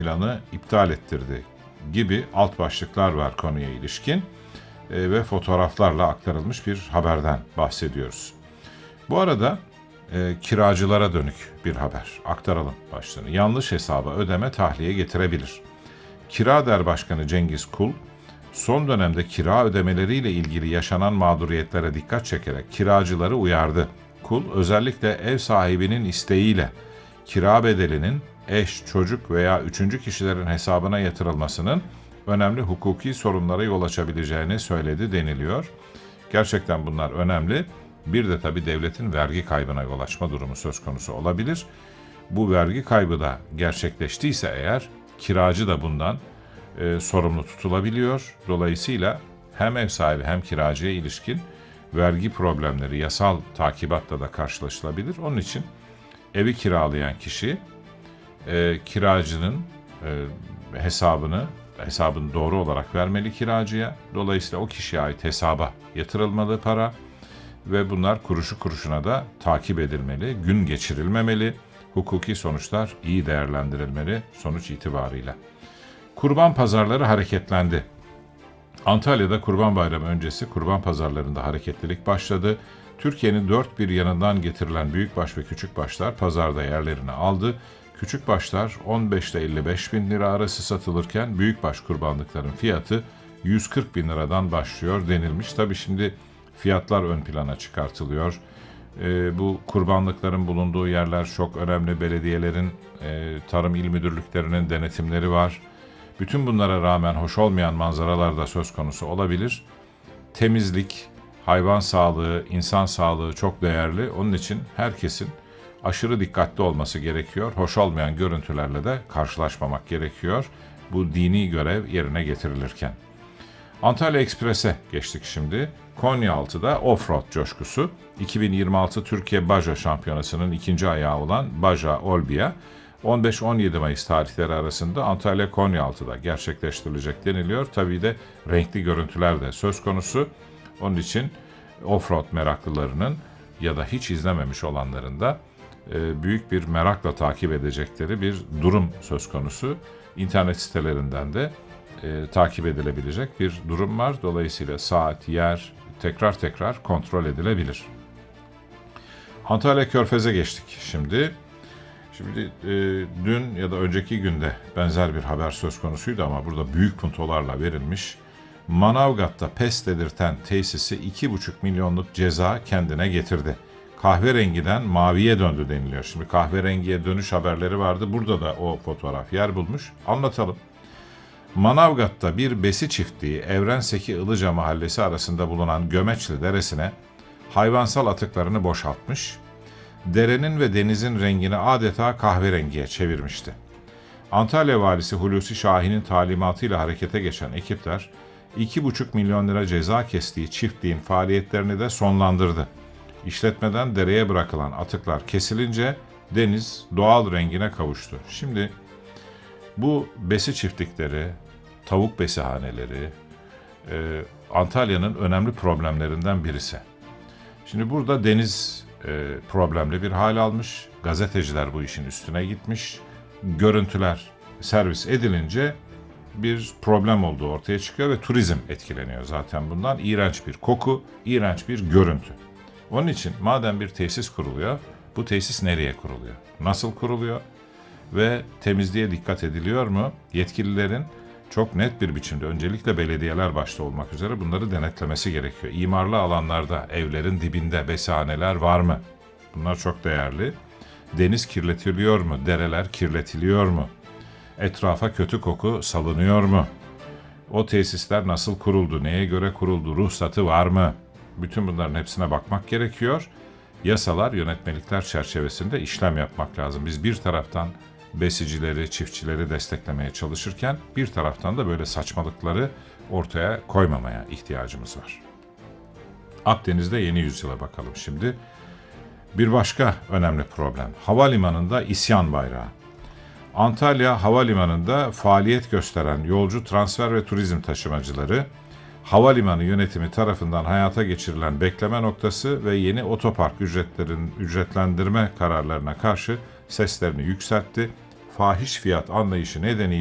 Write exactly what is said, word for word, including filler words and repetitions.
planı iptal ettirdi gibi alt başlıklar var konuya ilişkin e, ve fotoğraflarla aktarılmış bir haberden bahsediyoruz. Bu arada e, kiracılara dönük bir haber. Aktaralım başlığını. Yanlış hesaba ödeme tahliye getirebilir. Kirader Başkanı Cengiz Kul, son dönemde kira ödemeleriyle ilgili yaşanan mağduriyetlere dikkat çekerek kiracıları uyardı. Kul, özellikle ev sahibinin isteğiyle kira bedelinin eş, çocuk veya üçüncü kişilerin hesabına yatırılmasının önemli hukuki sorunlara yol açabileceğini söyledi deniliyor. Gerçekten bunlar önemli. Bir de tabii devletin vergi kaybına yol açma durumu söz konusu olabilir. Bu vergi kaybı da gerçekleştiyse eğer kiracı da bundan e, sorumlu tutulabiliyor. Dolayısıyla hem ev sahibi hem kiracıya ilişkin vergi problemleri yasal takibatla da karşılaşılabilir. Onun için evi kiralayan kişi e, kiracının e, hesabını hesabını doğru olarak vermeli kiracıya. Dolayısıyla o kişiye ait hesaba yatırılmalı para ve bunlar kuruşu kuruşuna da takip edilmeli, gün geçirilmemeli, hukuki sonuçlar iyi değerlendirilmeli sonuç itibarıyla. Kurban pazarları hareketlendi. Antalya'da Kurban Bayramı öncesi kurban pazarlarında hareketlilik başladı. Türkiye'nin dört bir yanından getirilen büyükbaş ve küçükbaşlar pazarda yerlerini aldı. Küçükbaşlar on beş ile elli beş bin lira arası satılırken büyükbaş kurbanlıkların fiyatı yüz kırk bin liradan başlıyor denilmiş. Tabii şimdi fiyatlar ön plana çıkartılıyor. E, bu kurbanlıkların bulunduğu yerler çok önemli. Belediyelerin, e, tarım il müdürlüklerinin denetimleri var. Bütün bunlara rağmen hoş olmayan manzaralar da söz konusu olabilir. Temizlik, hayvan sağlığı, insan sağlığı çok değerli. Onun için herkesin aşırı dikkatli olması gerekiyor. Hoş olmayan görüntülerle de karşılaşmamak gerekiyor. Bu dini görev yerine getirilirken. Antalya Ekspres'e geçtik şimdi. Konyaaltı'da offroad coşkusu. iki bin yirmi altı Türkiye Baja Şampiyonası'nın ikinci ayağı olan Baja Olbia, on beş on yedi Mayıs tarihleri arasında Antalya Konyaaltı'da gerçekleştirilecek deniliyor. Tabii de renkli görüntüler de söz konusu. Onun için offroad meraklılarının ya da hiç izlememiş olanların da e, büyük bir merakla takip edecekleri bir durum söz konusu. İnternet sitelerinden de e, takip edilebilecek bir durum var. Dolayısıyla saat, yer tekrar tekrar kontrol edilebilir. Antalya Körfez'e geçtik şimdi. Şimdi e, dün ya da önceki günde benzer bir haber söz konusuydu ama burada büyük puntolarla verilmiş. Manavgat'ta pes dedirten tesisi iki buçuk milyonluk ceza kendine getirdi. Kahverengiden maviye döndü deniliyor. Şimdi kahverengiye dönüş haberleri vardı. Burada da o fotoğraf yer bulmuş. Anlatalım. Manavgat'ta bir besi çiftliği Evrenseki Ilıca mahallesi arasında bulunan Gömeçli Deresi'ne hayvansal atıklarını boşaltmış, derenin ve denizin rengini adeta kahverengiye çevirmişti. Antalya Valisi Hulusi Şahin'in talimatıyla harekete geçen ekipler iki buçuk milyon lira ceza kestiği çiftliğin faaliyetlerini de sonlandırdı. İşletmeden dereye bırakılan atıklar kesilince deniz doğal rengine kavuştu. Şimdi bu besi çiftlikleri, tavuk besihaneleri e, Antalya'nın önemli problemlerinden birisi. Şimdi burada deniz e, problemli bir hal almış. Gazeteciler bu işin üstüne gitmiş. Görüntüler servis edilince bir problem olduğu ortaya çıkıyor ve turizm etkileniyor zaten bundan. İğrenç bir koku, iğrenç bir görüntü. Onun için madem bir tesis kuruluyor, bu tesis nereye kuruluyor? Nasıl kuruluyor? Ve temizliğe dikkat ediliyor mu? Yetkililerin çok net bir biçimde öncelikle belediyeler başta olmak üzere bunları denetlemesi gerekiyor. İmarlı alanlarda, evlerin dibinde besihaneler var mı? Bunlar çok değerli. Deniz kirletiliyor mu? Dereler kirletiliyor mu? Etrafa kötü koku salınıyor mu? O tesisler nasıl kuruldu? Neye göre kuruldu? Ruhsatı var mı? Bütün bunların hepsine bakmak gerekiyor. Yasalar, yönetmelikler çerçevesinde işlem yapmak lazım. Biz bir taraftan besicileri, çiftçileri desteklemeye çalışırken bir taraftan da böyle saçmalıkları ortaya koymamaya ihtiyacımız var. Akdeniz'de yeni yüzyıla bakalım şimdi. Bir başka önemli problem. Havalimanında isyan bayrağı. Antalya Havalimanı'nda faaliyet gösteren yolcu transfer ve turizm taşımacıları, havalimanı yönetimi tarafından hayata geçirilen bekleme noktası ve yeni otopark ücretlerin ücretlendirme kararlarına karşı seslerini yükseltti. fahiş fiyat anlayışı nedeniyle